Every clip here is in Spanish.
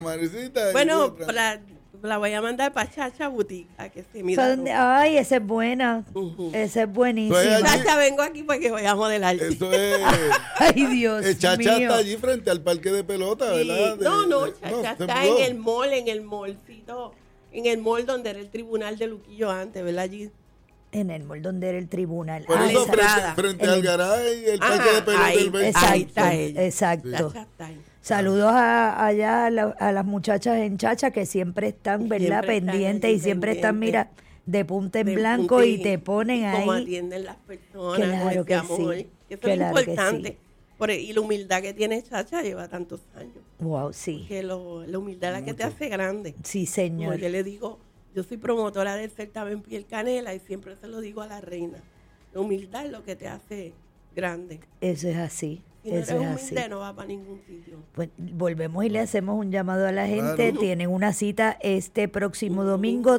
Marisita. Bueno, la voy a mandar para Chacha Boutique, a que se mira. Ay, esa es buena. Esa es buenísima. Chacha, vengo aquí porque voy a modelar. Eso es. Ay, Dios Chacha mío. está allí frente al parque de pelota, Sí. ¿verdad? Chacha está en el mallcito, en el mall donde era el tribunal de Luquillo antes, ¿verdad? Allí. En el mall donde era el tribunal. Por eso, entrada. frente al garaje y el parque de pelota del Bench. Ahí está ella. Exacto. Chacha está ahí. Saludos allá a las muchachas en Chacha que siempre están, ¿verdad? Siempre están Pendientes allí y siempre están, pendientes. mira, de punta en De blanco punta y te ponen ahí. Como atienden las personas. Claro con que ese amor. sí, Eso claro es que importante. sí. Y la humildad que tiene Chacha lleva tantos años. Wow, sí. Que la humildad es la que te hace grande. Sí, Como señor. yo le digo, yo soy promotora del certamen Piel Canela y siempre se lo digo a la reina. La humildad es lo que te hace grande. Eso es así. Si no Eso eres es así. humilde, no va para ningún sitio. Pues volvemos y le hacemos un llamado a la gente. Claro. Tienen una cita este próximo domingo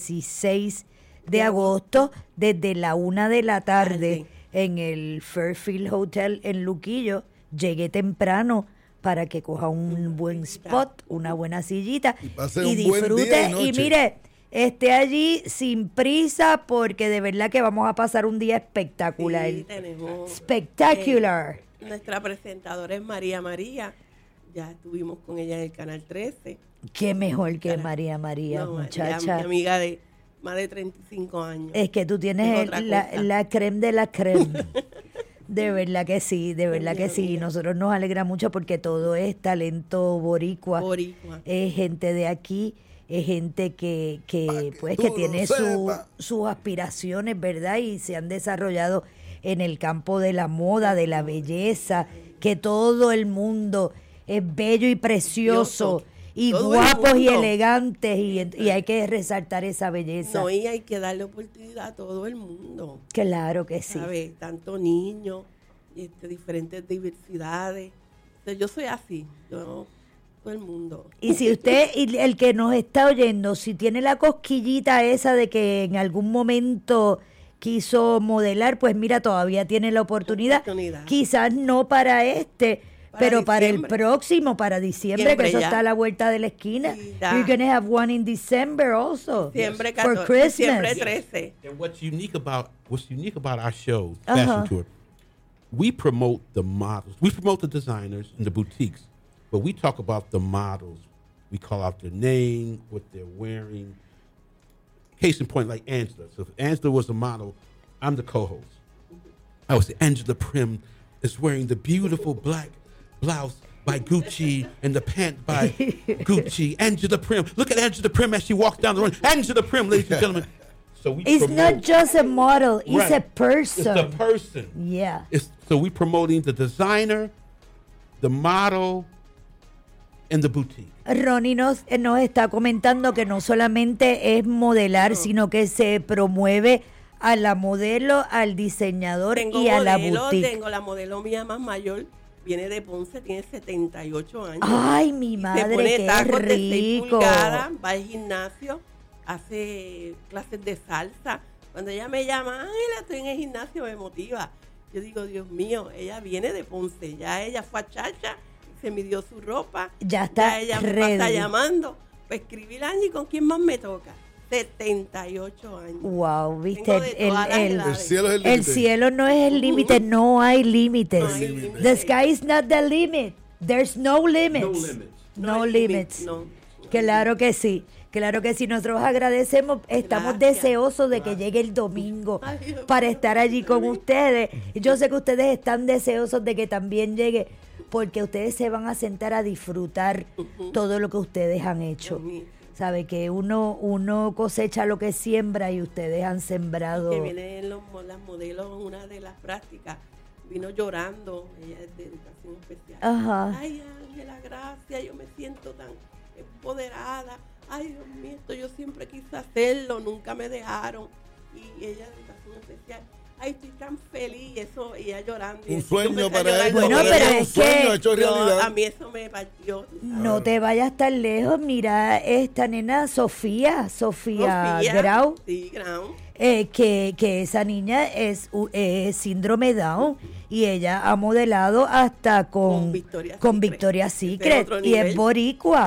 16 de agosto desde la 1 de la tarde en el Fairfield Hotel en Luquillo. Llegue temprano para que coja un buen spot, una buena sillita Y pase y un buen disfrute. día y noche. Mire, esté allí sin prisa porque de verdad que vamos a pasar un día espectacular. Sí, tenemos, Spectacular. nuestra presentadora es María María. Ya estuvimos con ella en el Canal 13. Qué mejor que María, No, muchacha. mi amiga de más de 35 años. Es que tú Es tienes otra la cosa. creme de la creme. De verdad que sí, de verdad que sí. amiga. Nosotros nos alegra mucho porque todo es talento boricua. Boricua. Es gente de aquí, es gente que pues tú que lo tiene sepas. sus aspiraciones, ¿verdad? Y se han desarrollado en el campo de la moda, de la belleza, que todo el mundo es bello y precioso. Y Todo el guapos y mundo. elegantes y hay que resaltar esa belleza. No, y hay que darle oportunidad a todo el mundo. Claro que sí. ¿Sabes? Tanto niños, diferentes diversidades. Entonces, yo soy así, todo el mundo. Y si usted, y el que nos está oyendo, si tiene la cosquillita esa de que en algún momento quiso modelar, pues mira, todavía tiene la oportunidad. Quizás no para pero para el diciembre. próximo, para diciembre, que eso ya. está a la vuelta de la esquina. Sí, ya. You're gonna have one in December also. Diciembre For 14, Christmas. diciembre 13. And what's unique about our show, Uh-huh. Fashion Tour, we promote the models. We promote the designers and the boutiques, but we talk about the models. We call out their name, what they're wearing. Case in point, like Angela. So if Angela was a model, I'm the co-host. I would say Angela Prim is wearing the beautiful black blouse by Gucci and the pant by Gucci. Angela Prim. Look at Angela Prim as she walks down the road. Angela Prim, ladies and gentlemen. So we It's not just a model, it's Right. a person. It's the person. Yeah. So we promoting the designer, the model, and the boutique. Ronnie nos está comentando que no solamente es modelar, sino que se promueve a la modelo, al diseñador y a la boutique. Tengo la modelo mía más mayor, viene de Ponce, tiene 78 años. Ay, mi Se madre, pone qué tacos de 6 rico. pulgadas, va al gimnasio, hace clases de salsa. Cuando ella me llama, ay, estoy en el gimnasio, me motiva. Yo digo, Dios mío, ella viene de Ponce, ya ella fue a Chacha, se midió su ropa, Ya está ella me está ready. llamando. Pues escribí Angie, ¿con quién más me toca? 78 años. Wow, viste, Tengo de todas las El edades. cielo es el el límite. cielo no es el límite, no hay límites. No hay límites. The sky is not the limit. There's no limits. No hay limits. no. Claro que sí. Claro que sí, nosotros agradecemos, estamos Gracias. deseosos de que llegue el domingo Ay, Dios para mío. estar allí con ustedes. Yo sé que ustedes están deseosos de que también llegue, porque ustedes se van a sentar a disfrutar todo lo que ustedes han hecho. Dios mío. Sabe que uno cosecha lo que siembra y ustedes han sembrado. Que vienen las modelos, una de las prácticas, vino llorando, ella es de educación especial. Ajá. Ay, Ángela, gracias, yo me siento tan empoderada. Ay, Dios mío, esto yo siempre quise hacerlo, nunca me dejaron. Y ella de educación especial, ay, estoy tan feliz, eso, y ella llorando. y Un yo sueño empecé a para llorar. ella. Bueno, para pero ella es un sueño que hecho Yo, realidad. a mí eso me partió. tú sabes. No te vayas tan lejos, mira esta nena Sofía Sofía, Grau. Sí, Grau. Que esa niña es síndrome Down y ella ha modelado hasta con Victoria's con Secret. Victoria's Ese es Secret otro y es nivel. boricua.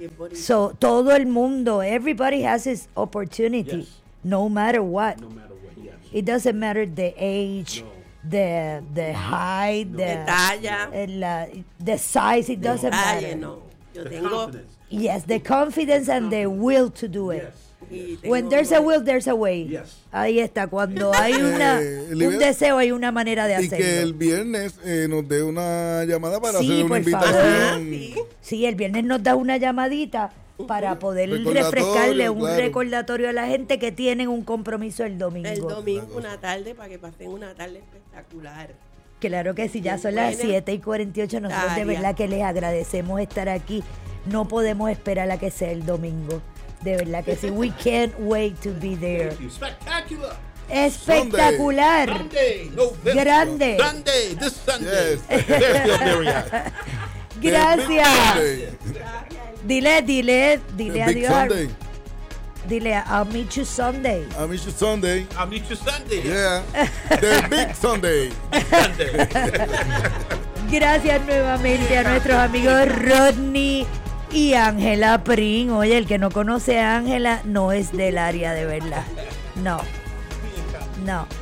Bien bonito. So, todo el mundo, everybody has his opportunity, Yes. no matter what. No matter what, yes. It doesn't matter the age, the height, De talla. the size, it doesn't Detalle, matter. no. Yo The tengo. confidence. Yes, the confidence and the will to do it. Yes. y When tengo- there's a will, there's a way. Yes. Ahí está. Cuando hay un Olivia, deseo, hay una manera de Y que el hacerlo. viernes nos dé una llamada para Sí, hacer una por favor. Ah, invitación. sí. Sí, el viernes nos da una llamadita para poder Recordatorio, refrescarle un claro. recordatorio a la gente que tienen un compromiso el domingo. El domingo una tarde para que pasen una tarde espectacular. Claro que sí, ya Bien son las buena. 7:48. Nosotros de Área. verdad que les agradecemos estar aquí. No podemos esperar a que sea el domingo. De verdad que sí. We can't wait to be there. Thank you. Spectacular. Espectacular. Sunday, November. Grande. Sunday, this Sunday. Yes. There's your Marriott. Gracias. The Dile Big adiós. Sunday. Dile, I'll meet you Sunday. I miss you Sunday. I'll meet you Sunday. Yeah. The Big Sunday. Sunday. Gracias nuevamente a nuestros amigos Rodney y Ángela Prin. Oye, el que no conoce a Ángela no es del área de verdad. No.